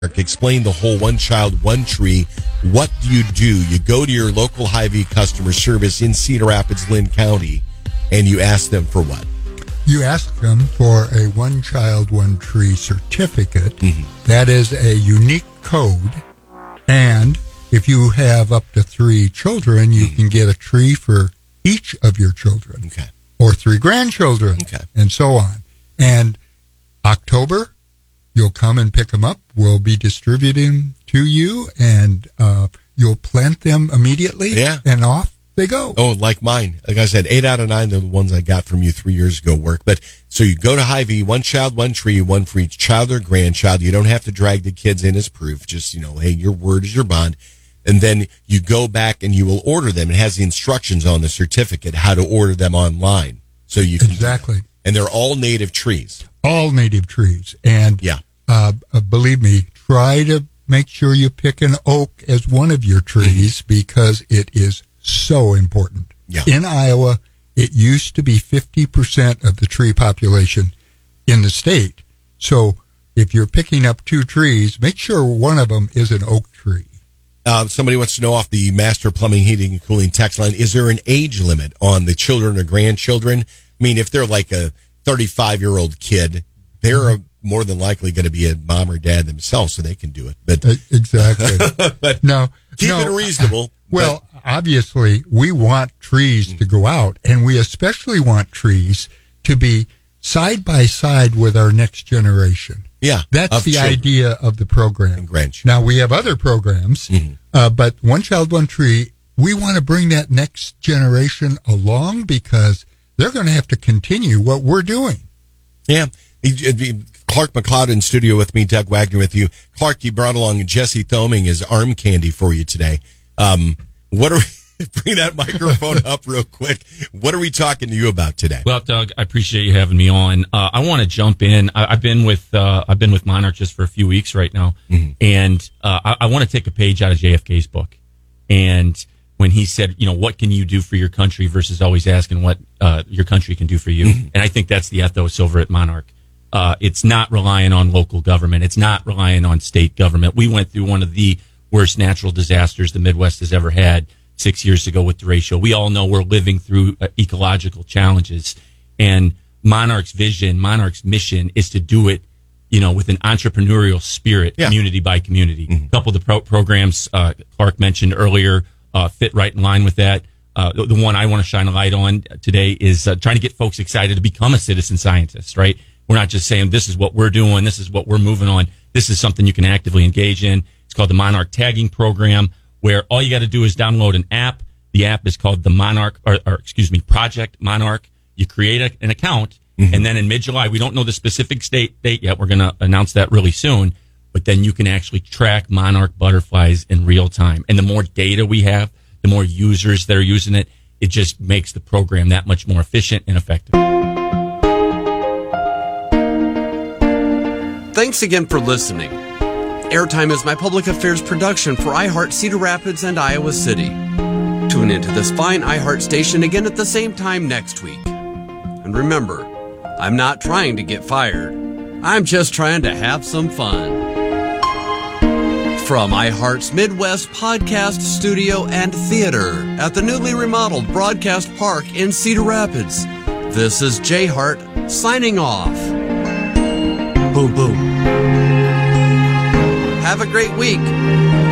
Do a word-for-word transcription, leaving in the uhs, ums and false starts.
Explain the whole one child, one tree. What do you do? You go to your local Hy-Vee customer service in Cedar Rapids, Lynn County, and you ask them for what? You ask them for a one child, one tree certificate. Mm-hmm. That is a unique code. And if you have up to three children, you mm-hmm. can get a tree for each of your children. Okay. Or three grandchildren. Okay. And so on. And October, you'll come and pick them up. We'll be distributing to you, and uh, you'll plant them immediately. Yeah. And off they go. Oh, like mine. Like I said, eight out of nine of the ones I got from you three years ago work. But so you go to Hy-Vee, one child, one tree, one for each child or grandchild. You don't have to drag the kids in as proof. Just, you know, hey, your word is your bond. And then you go back and you will order them. It has the instructions on the certificate how to order them online. So you can exactly. And they're all native trees. All native trees. And yeah. uh, uh, believe me, try to make sure you pick an oak as one of your trees because it is so important. Yeah. In Iowa, it used to be fifty percent of the tree population in the state. So if you're picking up two trees, make sure one of them is an oak tree. Uh, somebody wants to know off the Master Plumbing, Heating, and Cooling text line, is there an age limit on the children or grandchildren? I mean, if they're like a thirty-five-year-old kid, they're a, more than likely going to be a mom or dad themselves, so they can do it. But exactly. but no, keep no, it reasonable. Well, but, obviously, we want trees to go out, and we especially want trees to be side by side with our next generation. Yeah, that's the children. idea of the program. Now, we have other programs, mm-hmm. uh, but One Child, One Tree, we want to bring that next generation along because they're going to have to continue what we're doing. Yeah. Clark McLeod in studio with me, Doug Wagner with you. Clark, you brought along Jesse Thoming as arm candy for you today. Um, what are we, bring that microphone up real quick. What are we talking to you about today? Well, Doug, I appreciate you having me on. Uh, I want to jump in. I, I've been with, uh, I've been with Monarch just for a few weeks right now. Mm-hmm. And, uh, I, I want to take a page out of J F K's book. And when he said, you know, what can you do for your country versus always asking what, uh, your country can do for you. Mm-hmm. And I think that's the ethos over at Monarch. Uh, it's not relying on local government. It's not relying on state government. We went through one of the worst natural disasters the Midwest has ever had six years ago with derecho. We all know we're living through uh, ecological challenges. And Monarch's vision, Monarch's mission is to do it, you know, with an entrepreneurial spirit, yeah. community by community. Mm-hmm. A couple of the pro- programs uh, Clark mentioned earlier uh, fit right in line with that. Uh, the, the one I want to shine a light on today is uh, trying to get folks excited to become a citizen scientist, right? We're not just saying this is what we're doing, this is what we're moving on. This is something you can actively engage in. It's called the Monarch Tagging Program, where all you got to do is download an app. The app is called the Monarch, or, or excuse me, Project Monarch. You create a, an account, mm-hmm. and then in mid-July, we don't know the specific state date yet. We're going to announce that really soon. But then you can actually track monarch butterflies in real time. And the more data we have, the more users that are using it, it just makes the program that much more efficient and effective. Thanks again for listening. Airtime is my public affairs production for iHeart Cedar Rapids and Iowa City. Tune into this fine iHeart station again at the same time next week. And remember, I'm not trying to get fired. I'm just trying to have some fun. From iHeart's Midwest Podcast Studio and Theater at the newly remodeled Broadcast Park in Cedar Rapids, this is Jay Hart signing off. Boom, boom. Have a great week.